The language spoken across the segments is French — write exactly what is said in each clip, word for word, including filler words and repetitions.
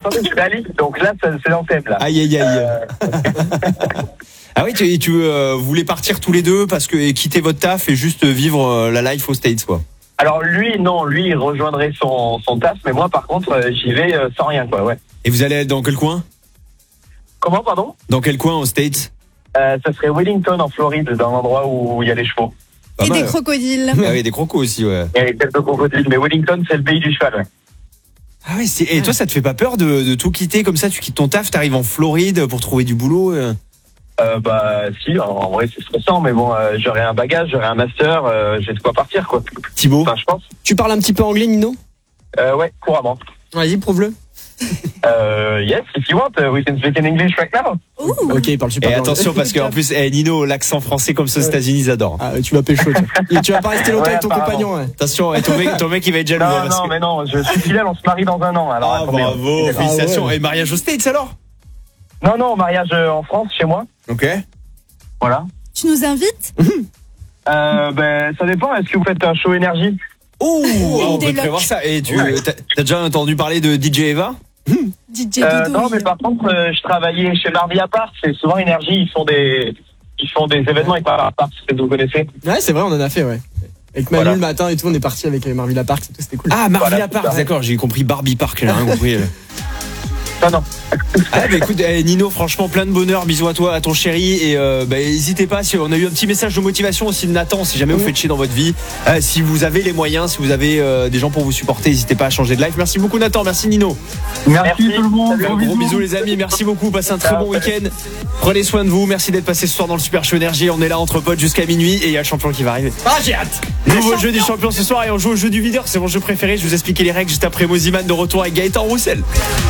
attendez, je suis à Lille, donc là, c'est l'antenne, là. Aïe, aïe, aïe. Euh... Ah oui, tu, tu euh, voulais partir tous les deux parce que et quitter votre taf et juste vivre euh, la life aux States, quoi. Alors lui, non, lui, il rejoindrait son, son taf, mais moi, par contre, euh, j'y vais euh, sans rien, quoi, ouais. Et vous allez être dans quel coin? Comment, pardon? Dans quel coin aux States? euh, Ça serait Wellington, en Floride, dans l'endroit où il y a les chevaux. Pas Et mal. des crocodiles. Ah oui, des crocos aussi, ouais. Il y a les têtes de crocodile, mais Wellington, c'est le pays du cheval, ouais. Ah oui, c'est... et toi, ça te fait pas peur de, de tout quitter comme ça? Tu quittes ton taf, t'arrives en Floride pour trouver du boulot euh... Euh, bah si, en, en vrai c'est stressant, mais bon, euh, j'aurai un bagage, j'aurai un master, euh, j'ai de quoi partir, quoi. Thibaut, Enfin, je pense. Tu parles un petit peu anglais, Nino? Euh, ouais, couramment. Vas-y, prouve-le. Euh, yes, if you want, uh, we can speak in English right now. Ouh. Ok, il parle super et bien. attention parce qu'en plus, eh, Nino, l'accent français comme ça aux États-Unis, ils adorent. Ah, tu vas pécho. Et tu vas pas rester longtemps Ouais, avec ton apparemment. compagnon, ouais. Attention, et ton mec, ton mec il va être jaloux. Non, hein, parce non, que... mais non, je suis fidèle, on se marie dans un an. Alors, Ah, attendez, bravo, hein. félicitations. Ah ouais. Et mariage aux States alors? Non, non, mariage euh, en France, chez moi. Ok. Voilà. Tu nous invites? Euh, ben, ça dépend. Est-ce que vous faites un show énergie? Oh, on des peut locks. prévoir ça. Et tu Ouais. t'as, t'as déjà entendu parler de D J Eva? D J euh, Doudou. Non, mais par contre, euh, je travaillais chez Barbie Apart. C'est souvent énergie. Ils font des, ils font des événements avec Barbie Apart. Est-ce que vous connaissez? Ouais, c'est vrai, on en a fait, ouais. Avec Manu Voilà. le matin et tout, on est parti avec Marvilla Park, et tout, c'était cool. Ah, Marvilla Voilà, Park, c'est ça. d'accord, j'ai compris Barbie Park, là, hein, compris. Non, non. Ah bah écoute eh, Nino, franchement plein de bonheur, bisous à toi, à ton chéri et euh, bah, n'hésitez pas, si on a eu un petit message de motivation aussi de Nathan, si jamais vous faites chier dans votre vie, euh, si vous avez les moyens, si vous avez euh, des gens pour vous supporter, n'hésitez pas à changer de life. Merci beaucoup Nathan, merci Nino. Merci, tout le monde. Un gros bisous les amis, merci beaucoup, passez un très bon week-end, prenez soin de vous, merci d'être passé ce soir dans le Super Show Énergie, on est là entre potes jusqu'à minuit et il y a le champion qui va arriver. Ah j'ai hâte. Nouveau jeu du champion ce soir et on joue au jeu du videur, c'est mon jeu préféré, je vous expliquer les règles juste après Moziman de retour avec Gaëtan Roussel.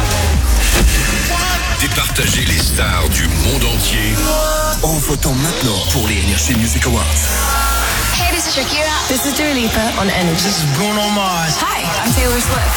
Départager les stars du monde entier en votant maintenant pour les Energy Music Awards. Hey, this is Shakira. This is Dua Lipa on Energy. This is Bruno Mars. Hi, I'm Taylor Swift.